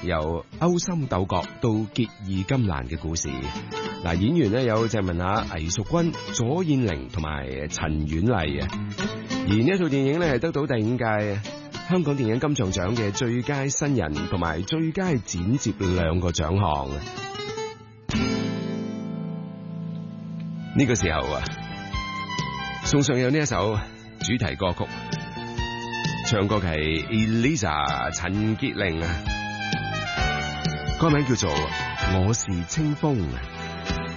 由勾心鬥角到結義金蘭嘅故事。嗱，演員咧有鄭文雅、倪淑君、左燕玲同埋陳婉麗啊。而呢一套電影咧係得到第5屆香港電影金像獎嘅最佳新人同埋最佳剪接2個獎項。呢個時候啊，送上有呢一首主題歌曲，唱歌嘅係 Elisa 陳潔靈啊，歌名叫做《我是清風》。